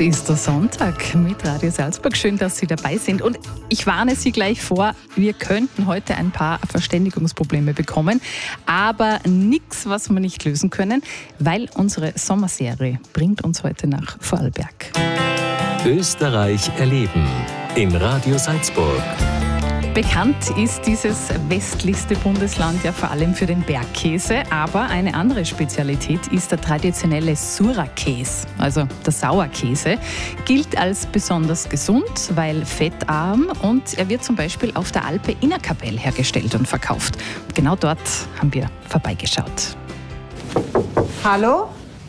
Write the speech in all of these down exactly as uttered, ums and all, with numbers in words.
ist der Sonntag mit Radio Salzburg. Schön, dass Sie dabei sind. Und ich warne Sie gleich vor, wir könnten heute ein paar Verständigungsprobleme bekommen. Aber nichts, was wir nicht lösen können, weil unsere Sommerserie bringt uns heute nach Vorarlberg. Österreich erleben in Radio Salzburg. Bekannt ist dieses westlichste Bundesland ja vor allem für den Bergkäse, aber eine andere Spezialität ist der traditionelle Sura-Käse, also der Sauerkäse. Gilt als besonders gesund, weil fettarm, und er wird zum Beispiel auf der Alpe Innerkapelle hergestellt und verkauft. Und genau dort haben wir vorbeigeschaut. Hallo?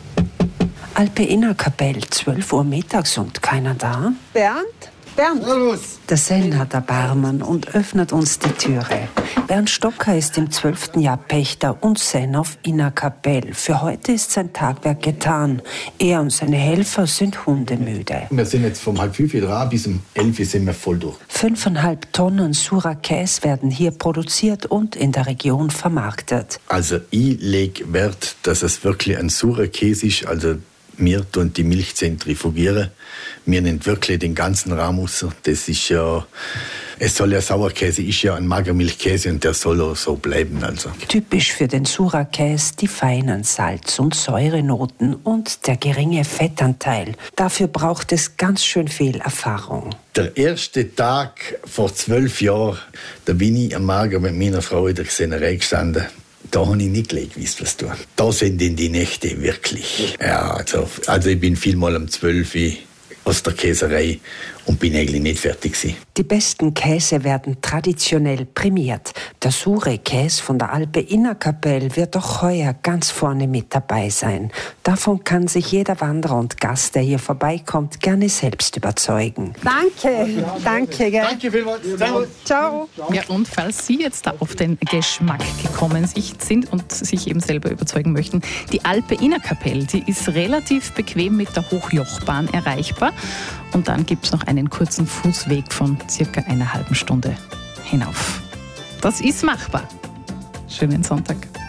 Alpe Innerkapelle, zwölf Uhr mittags und keiner da? Bernd? Bernd? Der Sellen hat Erbarmen und öffnet uns die Türe. Bernd Stocker ist im zwölften Jahr Pächter und Senn auf Innerkapelle. Für heute ist sein Tagwerk getan. Er und seine Helfer sind hundemüde. Wir sind jetzt vom halb fünf dran, bis um elf sind wir voll durch. Fünfeinhalb Tonnen Sura-Käse werden hier produziert und in der Region vermarktet. Also ich lege Wert, dass es wirklich ein Sura-Käse ist. Also wir tun die Milch zentrifugieren. Wir nehmen wirklich den ganzen Rahmen raus. Das ist ja, es soll ja Sauerkäse, ist ja ein Magermilchkäse und der soll auch so bleiben. Also. Typisch für den Sura-Käse die feinen Salz- und Säurenoten und der geringe Fettanteil. Dafür braucht es ganz schön viel Erfahrung. Der erste Tag vor zwölf Jahren, da bin ich am Mager mit meiner Frau in der Sennerei gestanden. Da habe ich nicht gleich gewusst, was tun. Da sind denn die Nächte wirklich. Ja, also, also ich bin vielmal um zwölf Uhr aus der Käserei und bin eigentlich nicht fertig gewesen. Die besten Käse werden traditionell prämiert. Der Sura-Käse von der Alpe Innerkapelle wird auch heuer ganz vorne mit dabei sein. Davon kann sich jeder Wanderer und Gast, der hier vorbeikommt, gerne selbst überzeugen. Danke, danke. Gell? Danke vielmals. Servus. Ciao. Ja, und falls Sie jetzt da auf den Geschmack gekommen sind und sich eben selber überzeugen möchten, die Alpe Innerkapelle, die ist relativ bequem mit der Hochjochbahn erreichbar. Und dann gibt es noch einen kurzen Fußweg von circa einer halben Stunde hinauf. Das ist machbar. Schönen Sonntag.